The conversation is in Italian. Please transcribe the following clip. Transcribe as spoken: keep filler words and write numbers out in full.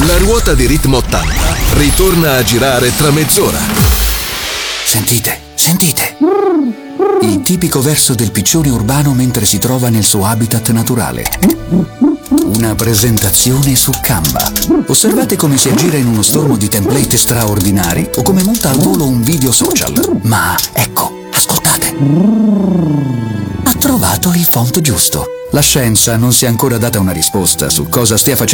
La ruota di Ritmo ottanta ritorna a girare tra mezz'ora. Sentite, sentite. Il tipico verso del piccione urbano mentre si trova nel suo habitat naturale. Una presentazione su Canva. Osservate come si aggira in uno stormo di template straordinari o come monta al volo un video social. Ma ecco, ascoltate. Ha trovato il font giusto. La scienza non si è ancora data una risposta su cosa stia facendo